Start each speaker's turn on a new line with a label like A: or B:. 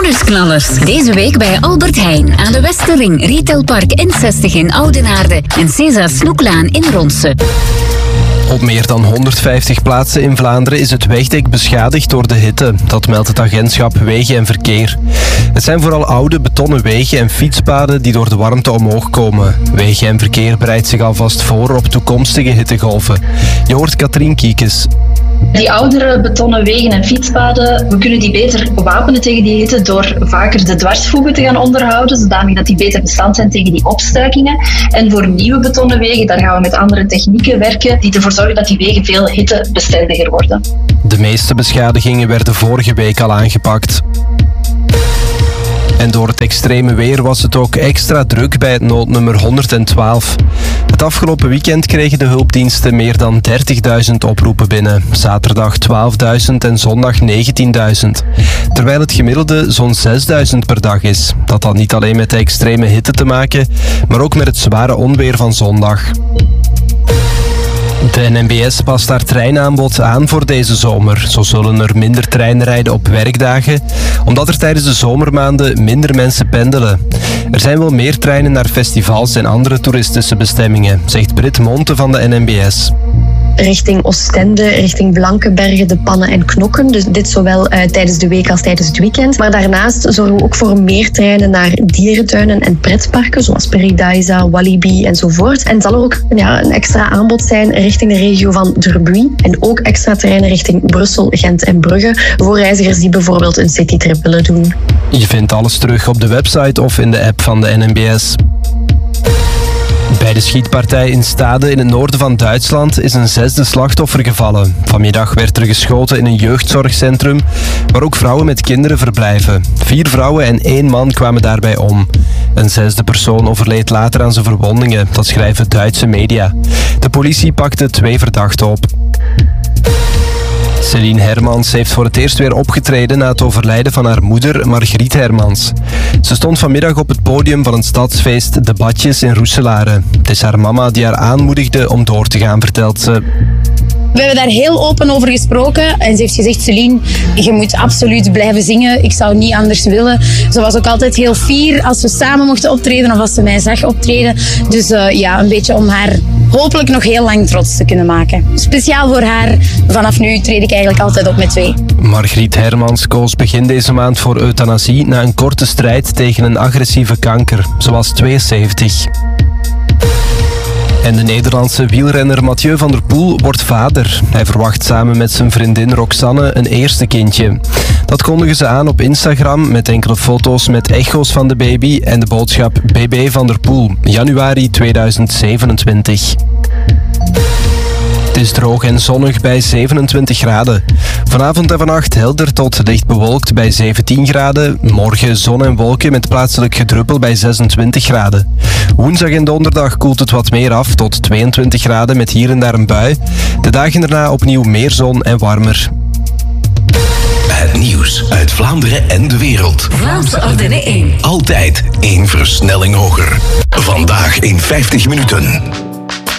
A: Nieuwsknallers. Deze week bij Albert Heijn aan de Westerring, Retailpark N60 in Oudenaarde en César Snoeklaan in Ronse.
B: Op meer dan 150 plaatsen in Vlaanderen is het wegdek beschadigd door de hitte. Dat meldt het agentschap Wegen en Verkeer. Het zijn vooral oude betonnen wegen en fietspaden die door de warmte omhoog komen. Wegen en Verkeer bereidt zich alvast voor op toekomstige hittegolven. Je hoort Katrien Kiekes.
C: Die oudere betonnen wegen en fietspaden, we kunnen die beter wapenen tegen die hitte door vaker de dwarsvoegen te gaan onderhouden, zodanig dat die beter bestand zijn tegen die opstuikingen. En voor nieuwe betonnen wegen, daar gaan we met andere technieken werken die ervoor zorgen dat die wegen veel hittebestendiger worden.
B: De meeste beschadigingen werden vorige week al aangepakt. En door het extreme weer was het ook extra druk bij het noodnummer 112. Het afgelopen weekend kregen de hulpdiensten meer dan 30.000 oproepen binnen. Zaterdag 12.000 en zondag 19.000. Terwijl het gemiddelde zo'n 6.000 per dag is. Dat had niet alleen met de extreme hitte te maken, maar ook met het zware onweer van zondag. De NMBS past haar treinaanbod aan voor deze zomer. Zo zullen er minder treinen rijden op werkdagen, omdat er tijdens de zomermaanden minder mensen pendelen. Er zijn wel meer treinen naar festivals en andere toeristische bestemmingen, zegt Brit Monte van de NMBS.
D: Richting Oostende, richting Blankenberge, De Pannen en Knokken. Dus dit zowel tijdens de week als tijdens het weekend. Maar daarnaast zorgen we ook voor meer treinen naar dierentuinen en pretparken, zoals Paradise, Walibi enzovoort. En zal er ook een extra aanbod zijn richting de regio van Drbuy. En ook extra treinen richting Brussel, Gent en Brugge, voor reizigers die bijvoorbeeld een citytrip willen doen.
B: Je vindt alles terug op de website of in de app van de NMBS. Bij de schietpartij in Stade in het noorden van Duitsland is een 6e slachtoffer gevallen. Vanmiddag werd er geschoten in een jeugdzorgcentrum waar ook vrouwen met kinderen verblijven. 4 vrouwen en 1 man kwamen daarbij om. Een 6e persoon overleed later aan zijn verwondingen, dat schrijven Duitse media. De politie pakte 2 verdachten op. Celine Hermans heeft voor het eerst weer opgetreden na het overlijden van haar moeder Margriet Hermans. Ze stond vanmiddag op het podium van het stadsfeest De Badjes in Roeselare. Het is haar mama die haar aanmoedigde om door te gaan, vertelt ze.
E: We hebben daar heel open over gesproken en ze heeft gezegd, Celine, je moet absoluut blijven zingen. Ik zou niet anders willen. Ze was ook altijd heel fier als we samen mochten optreden of als ze mij zag optreden. Dus een beetje om haar hopelijk nog heel lang trots te kunnen maken. Speciaal voor haar, vanaf nu treed ik eigenlijk altijd op met 2.
B: Margriet Hermans koos begin deze maand voor euthanasie na een korte strijd tegen een agressieve kanker. Ze was 72. En de Nederlandse wielrenner Mathieu van der Poel wordt vader. Hij verwacht samen met zijn vriendin Roxanne een eerste kindje. Dat kondigen ze aan op Instagram met enkele foto's met echo's van de baby en de boodschap BB van der Poel, januari 2027. Het is droog en zonnig bij 27 graden. Vanavond en vannacht helder tot licht bewolkt bij 17 graden. Morgen zon en wolken met plaatselijk gedruppel bij 26 graden. Woensdag en donderdag koelt het wat meer af tot 22 graden met hier en daar een bui. De dagen daarna opnieuw meer zon en warmer.
F: Het nieuws uit Vlaanderen en de wereld.
A: Vlaamse Ardennen 1.
F: Altijd 1 versnelling hoger. Vandaag in 50 minuten.